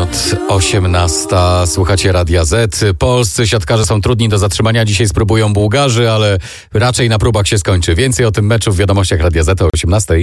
minut 18. Słuchacie Radia Z. Polscy siatkarze są trudni do zatrzymania. Dzisiaj spróbują Bułgarzy, ale raczej na próbach się skończy. Więcej o tym meczu w wiadomościach Radia Z o 18.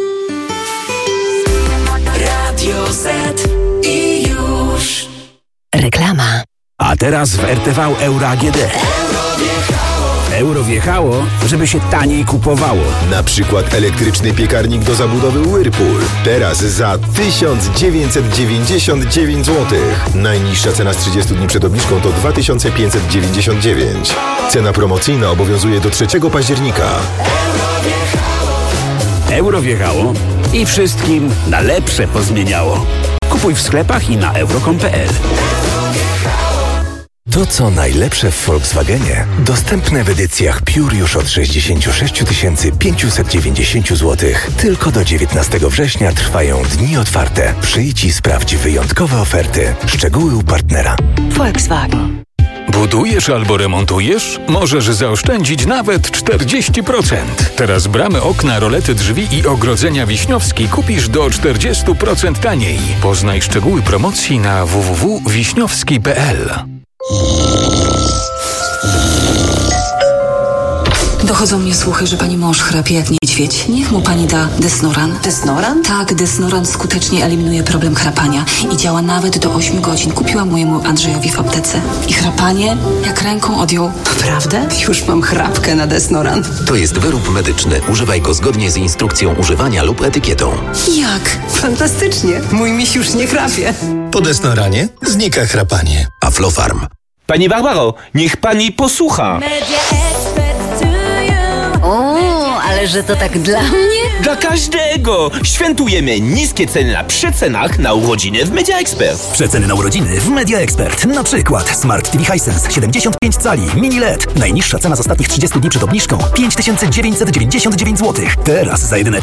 Radio Z i już. Reklama. A teraz w RTV Euro AGD. Euro wjechało, żeby się taniej kupowało. Na przykład elektryczny piekarnik do zabudowy Whirlpool. Teraz za 1999 zł. Najniższa cena z 30 dni przed obniżką to 2599. Cena promocyjna obowiązuje do 3 października. Euro wjechało i wszystkim na lepsze pozmieniało. Kupuj w sklepach i na euro.com.pl. To, co najlepsze w Volkswagenie, dostępne w edycjach Pure już od 66 590 zł. Tylko do 19 września trwają dni otwarte. Przyjdź i sprawdź wyjątkowe oferty. Szczegóły u partnera. Volkswagen. Budujesz albo remontujesz? Możesz zaoszczędzić nawet 40%. Teraz bramy, okna, rolety drzwi i ogrodzenia Wiśniowski kupisz do 40% taniej. Poznaj szczegóły promocji na www.wiśniowski.pl. Dochodzą mnie słuchy, że pani mąż chrapie jak niedźwiedź. Niech mu pani da Desnoran. Desnoran? Tak, Desnoran skutecznie eliminuje problem chrapania i działa nawet do 8 godzin. Kupiłam mojemu Andrzejowi w aptece. I chrapanie jak ręką odjął. Naprawdę? Już mam chrapkę na Desnoran. To jest wyrób medyczny. Używaj go zgodnie z instrukcją używania lub etykietą. Jak? Fantastycznie. Mój miś już nie chrapie. Po Desnoranie znika chrapanie. Aflofarm. Pani Barbaro, niech pani posłucha. O, ale że to tak dla mnie? Dla każdego! Świętujemy niskie ceny na przecenach na urodziny w Media Expert. Przeceny na urodziny w Media Expert. Na przykład Smart TV Hisense 75 cali, mini LED. Najniższa cena z ostatnich 30 dni przed obniżką 5999 zł. Teraz za jedyne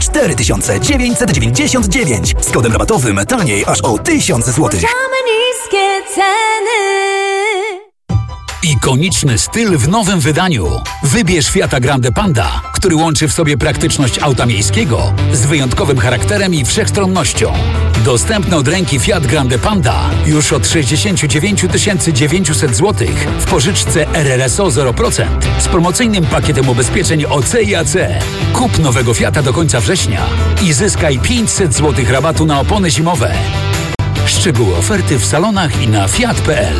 4999. Z kodem rabatowym taniej aż o 1000 zł. Niskie ceny. Ikoniczny styl w nowym wydaniu. Wybierz Fiata Grande Panda, który łączy w sobie praktyczność auta miejskiego z wyjątkowym charakterem i wszechstronnością. Dostępny od ręki Fiat Grande Panda już od 69 900 zł w pożyczce RRSO 0% z promocyjnym pakietem ubezpieczeń OC i AC. Kup nowego Fiata do końca września i zyskaj 500 zł rabatu na opony zimowe. Szczegóły oferty w salonach i na fiat.pl.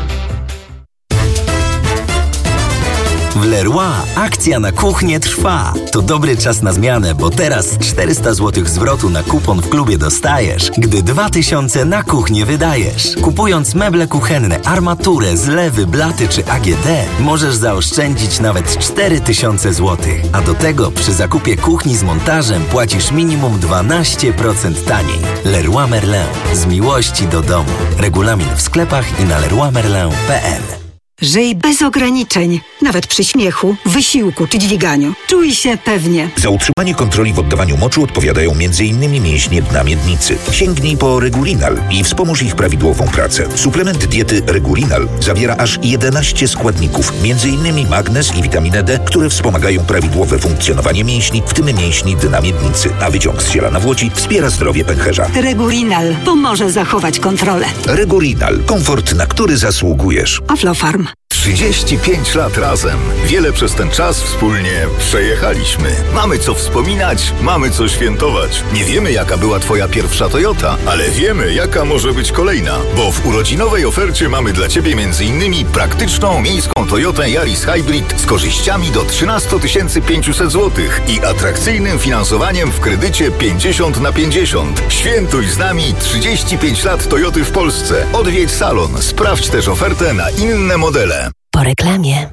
W Leroy akcja na kuchnię trwa. To dobry czas na zmianę, bo teraz 400 zł zwrotu na kupon w klubie dostajesz, gdy 2000 na kuchnię wydajesz. Kupując meble kuchenne, armaturę, zlewy, blaty czy AGD, możesz zaoszczędzić nawet 4000 zł. A do tego przy zakupie kuchni z montażem płacisz minimum 12% taniej. Leroy Merlin. Z miłości do domu. Regulamin w sklepach i na leroymerlin.pl. Żyj bez ograniczeń, nawet przy śmiechu, wysiłku czy dźwiganiu. Czuj się pewnie. Za utrzymanie kontroli w oddawaniu moczu odpowiadają m.in. mięśnie dna miednicy. Sięgnij po Regulinal i wspomóż ich prawidłową pracę. Suplement diety Regulinal zawiera aż 11 składników, m.in. magnez i witaminę D, które wspomagają prawidłowe funkcjonowanie mięśni, w tym mięśni dna miednicy. A wyciąg z ziela nawłoci wspiera zdrowie pęcherza. Regulinal pomoże zachować kontrolę. Regulinal. Komfort, na który zasługujesz. Aflofarm. 35 lat razem. Wiele przez ten czas wspólnie przejechaliśmy. Mamy co wspominać, mamy co świętować. Nie wiemy, jaka była twoja pierwsza Toyota, ale wiemy, jaka może być kolejna. Bo w urodzinowej ofercie mamy dla ciebie m.in. praktyczną miejską Toyotę Yaris Hybrid z korzyściami do 13 500 zł i atrakcyjnym finansowaniem w kredycie 50/50. Świętuj z nami 35 lat Toyoty w Polsce. Odwiedź salon, sprawdź też ofertę na inne modele. Po reklamie.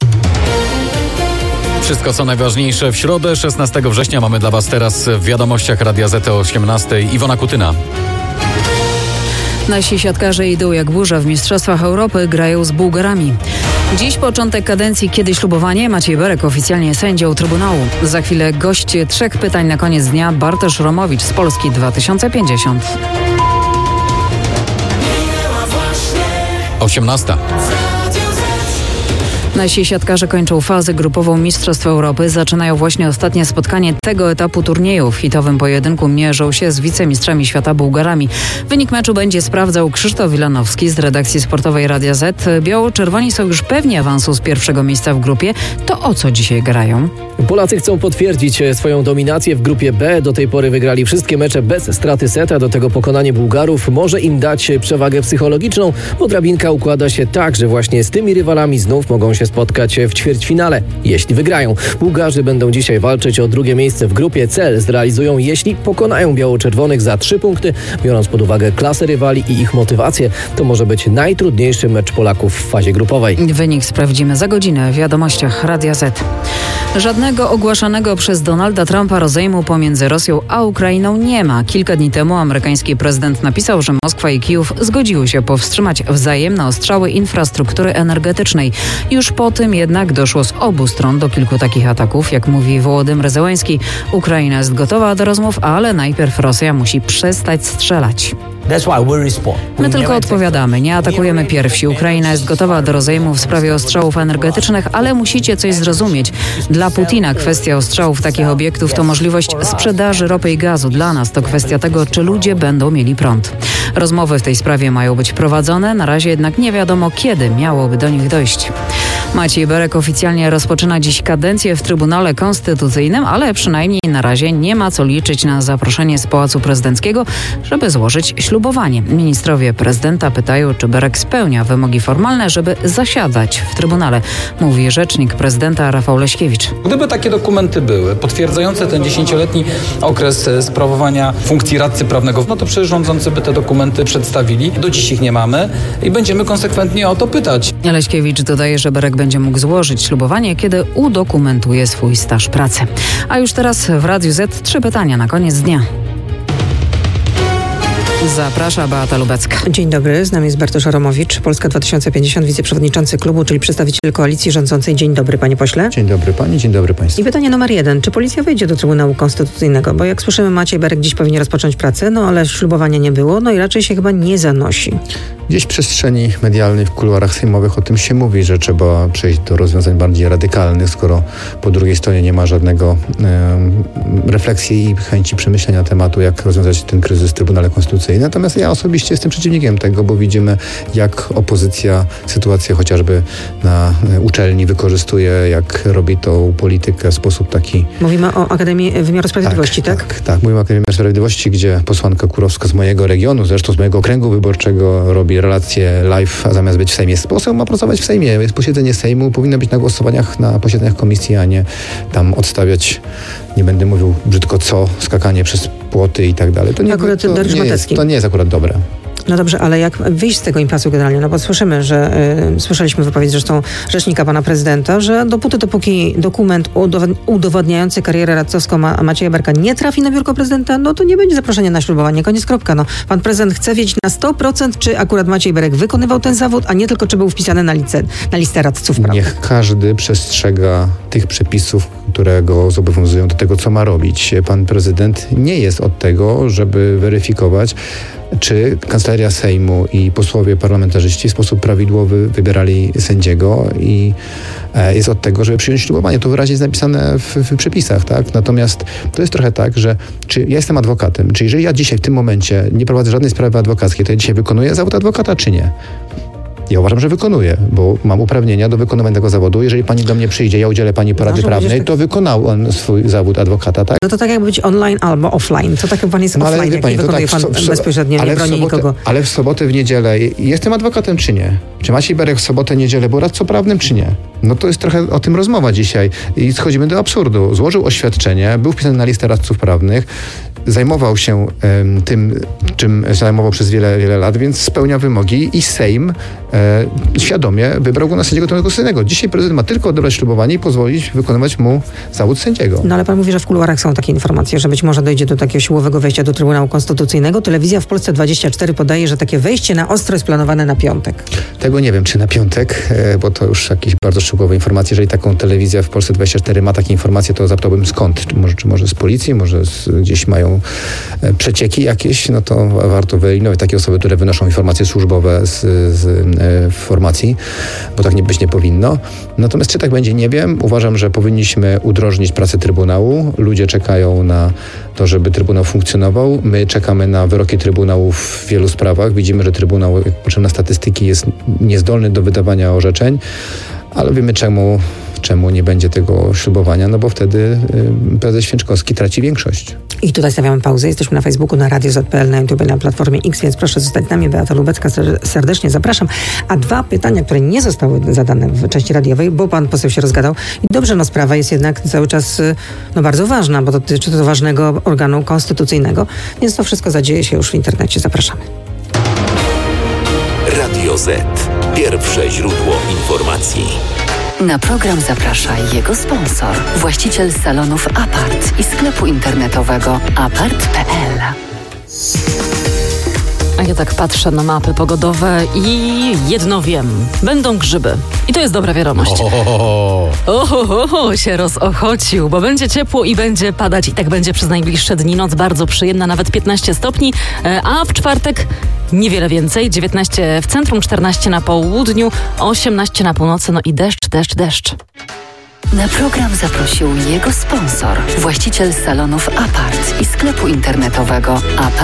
Wszystko co najważniejsze w środę, 16 września mamy dla Was teraz w wiadomościach Radia Z o 18. Iwona Kutyna. Nasi siatkarze idą jak burza w Mistrzostwach Europy, grają z Bułgarami. Dziś początek kadencji Kiedy ślubowanie? Maciej Berek oficjalnie sędzią Trybunału. Za chwilę gość 3 pytań na koniec dnia Bartosz Romowicz z Polski 2050. 18. Nasi siatkarze kończą fazę grupową Mistrzostw Europy. Zaczynają właśnie ostatnie spotkanie tego etapu turnieju. W hitowym pojedynku mierzą się z wicemistrzami świata Bułgarami. Wynik meczu będzie sprawdzał Krzysztof Wilanowski z redakcji sportowej Radia Z. Biało-czerwoni są już pewni awansu z pierwszego miejsca w grupie. To o co dzisiaj grają? Polacy chcą potwierdzić swoją dominację w grupie B. Do tej pory wygrali wszystkie mecze bez straty seta. Do tego pokonanie Bułgarów może im dać przewagę psychologiczną, bo drabinka układa się tak, że właśnie z tymi rywalami znów mogą się spotkać w ćwierćfinale, jeśli wygrają. Bułgarzy będą dzisiaj walczyć o drugie miejsce w grupie. Cel zrealizują, jeśli pokonają biało-czerwonych za 3 punkty. Biorąc pod uwagę klasę rywali i ich motywację, to może być najtrudniejszy mecz Polaków w fazie grupowej. Wynik sprawdzimy za godzinę w wiadomościach Radia Z. Żadnego ogłaszanego przez Donalda Trumpa rozejmu pomiędzy Rosją a Ukrainą nie ma. Kilka dni temu amerykański prezydent napisał, że Moskwa i Kijów zgodziły się powstrzymać wzajemne ostrzały infrastruktury energetycznej. Już po tym jednak doszło z obu stron do kilku takich ataków. Jak mówi Wołodymyr Zełenski, Ukraina jest gotowa do rozmów, ale najpierw Rosja musi przestać strzelać. My tylko odpowiadamy, nie atakujemy pierwsi. Ukraina jest gotowa do rozejmu w sprawie ostrzałów energetycznych, ale musicie coś zrozumieć. Dla Putina kwestia ostrzałów takich obiektów to możliwość sprzedaży ropy i gazu. Dla nas to kwestia tego, czy ludzie będą mieli prąd. Rozmowy w tej sprawie mają być prowadzone, na razie jednak nie wiadomo, kiedy miałoby do nich dojść. Maciej Berek oficjalnie rozpoczyna dziś kadencję w Trybunale Konstytucyjnym, ale przynajmniej na razie nie ma co liczyć na zaproszenie z Pałacu Prezydenckiego, żeby złożyć ślubowanie. Ministrowie prezydenta pytają, czy Berek spełnia wymogi formalne, żeby zasiadać w Trybunale, mówi rzecznik prezydenta Rafał Leśkiewicz. Gdyby takie dokumenty były potwierdzające ten 10-letni okres sprawowania funkcji radcy prawnego, no to przecież rządzący by te dokumenty przedstawili. Do dziś ich nie mamy i będziemy konsekwentnie o to pytać. Leśkiewicz dodaje, że Berek będzie mógł złożyć ślubowanie, kiedy udokumentuje swój staż pracy. A już teraz w Radiu Z 3 pytania na koniec dnia. Zaprasza Beata Lubecka. Dzień dobry, z nami jest Bartosz Aromowicz, Polska 2050, wiceprzewodniczący klubu, czyli przedstawiciel koalicji rządzącej. Dzień dobry, panie pośle. Dzień dobry pani, dzień dobry państwu. I pytanie numer 1. Czy policja wejdzie do Trybunału Konstytucyjnego? Bo jak słyszymy, Maciej Berek dziś powinien rozpocząć pracę, no ale ślubowania nie było, no i raczej się chyba nie zanosi. Gdzieś w przestrzeni medialnej, w kuluarach sejmowych o tym się mówi, że trzeba przejść do rozwiązań bardziej radykalnych, skoro po drugiej stronie nie ma żadnego refleksji i chęci przemyślenia tematu, jak rozwiązać ten kryzys w Trybunale Konstytucyjnym. Natomiast ja osobiście jestem przeciwnikiem tego, bo widzimy, jak opozycja sytuację chociażby na uczelni wykorzystuje, jak robi tą politykę w sposób taki... Mówimy o Akademii Wymiaru Sprawiedliwości, tak? Tak, mówimy o Akademii Wymiaru Sprawiedliwości, gdzie posłanka Kurowska z mojego regionu, zresztą z mojego okręgu wyborczego, robi relacje live, a zamiast być w Sejmie. Poseł ma pracować w Sejmie. Jest posiedzenie Sejmu, powinno być na głosowaniach, na posiedzeniach komisji, a nie tam odstawiać, nie będę mówił brzydko co, skakanie przez płoty i tak dalej. To nie jest akurat dobre. No dobrze, ale jak wyjść z tego impasu generalnie? No bo słyszymy, że słyszeliśmy wypowiedź zresztą rzecznika pana prezydenta, że dopóki dokument udowadniający karierę radcowską Macieja Berka nie trafi na biurko prezydenta, no to nie będzie zaproszenia na ślubowanie. Koniec, kropka. No, pan prezydent chce wiedzieć na 100%, czy akurat Maciej Berek wykonywał ten zawód, a nie tylko, czy był wpisany na listę radców prawnych. Niech każdy przestrzega tych przepisów, które go zobowiązują do tego, co ma robić. Pan prezydent nie jest od tego, żeby weryfikować, czy Kancelaria Sejmu i posłowie parlamentarzyści w sposób prawidłowy wybierali sędziego i jest od tego, żeby przyjąć ślubowanie. To wyraźnie jest napisane w przepisach, tak? Natomiast to jest trochę tak, że czy ja jestem adwokatem, czy jeżeli ja dzisiaj w tym momencie nie prowadzę żadnej sprawy adwokackiej, to ja dzisiaj wykonuję zawód adwokata, czy nie? Ja uważam, że wykonuję, bo mam uprawnienia do wykonywania tego zawodu. Jeżeli pani do mnie przyjdzie, ja udzielę pani porady prawnej, to wykonał on swój zawód adwokata, tak? No to tak jakby być online albo offline. To tak jak pan jest offline, jak nie wykonuje pan bezpośrednio, nie broni nikogo. Ale w sobotę, w niedzielę jestem adwokatem, czy nie? Czy Maciej Berek w sobotę, niedzielę był radcą prawnym, czy nie? No to jest trochę o tym rozmowa dzisiaj i schodzimy do absurdu. Złożył oświadczenie, był wpisany na listę radców prawnych, zajmował się tym, czym zajmował przez wiele lat, więc spełnia wymogi i Sejm świadomie wybrał go na sędziego Trybunału Konstytucyjnego. Dzisiaj prezydent ma tylko odebrać ślubowanie i pozwolić wykonywać mu zawód sędziego. No ale pan mówi, że w kuluarach są takie informacje, że być może dojdzie do takiego siłowego wejścia do Trybunału Konstytucyjnego. Telewizja w Polsce 24 podaje, że takie wejście na ostro jest planowane na piątek. Tego nie wiem, czy na piątek, bo to już jakieś bardzo szczegółowe informacje. Jeżeli taką telewizja w Polsce 24 ma takie informacje, to zapytałbym skąd. Czy może z policji, może gdzieś mają przecieki jakieś, no to warto wyeliminować takie osoby, które wynoszą informacje służbowe z formacji, bo tak być nie powinno. Natomiast czy tak będzie, nie wiem. Uważam, że powinniśmy udrożnić pracę Trybunału. Ludzie czekają na to, żeby Trybunał funkcjonował. My czekamy na wyroki Trybunału w wielu sprawach. Widzimy, że Trybunał, jak patrzymy na statystyki, jest niezdolny do wydawania orzeczeń, ale wiemy czemu nie będzie tego ślubowania, no bo wtedy prezes Święczkowski traci większość. I tutaj stawiamy pauzę. Jesteśmy na Facebooku, na Radio Z.pl, na YouTube, na Platformie X, więc proszę zostać z nami. Beata Lubecka, serdecznie zapraszam. A 2 pytania, które nie zostały zadane w części radiowej, bo pan poseł się rozgadał. I dobrze, sprawa jest jednak cały czas bardzo ważna, bo dotyczy to ważnego organu konstytucyjnego, więc to wszystko zadzieje się już w internecie. Zapraszamy. Radio Z. Pierwsze źródło informacji. Na program zaprasza jego sponsor, właściciel salonów Apart i sklepu internetowego apart.pl. A ja tak patrzę na mapy pogodowe i jedno wiem. Będą grzyby. I to jest dobra wiadomość. Oho, się rozochocił, bo będzie ciepło i będzie padać i tak będzie przez najbliższe dni. Noc bardzo przyjemna, nawet 15 stopni, a w czwartek niewiele więcej. 19 w centrum, 14 na południu, 18 na północy, no i deszcz. Na program zaprosił jego sponsor, właściciel salonów Apart i sklepu internetowego Apart.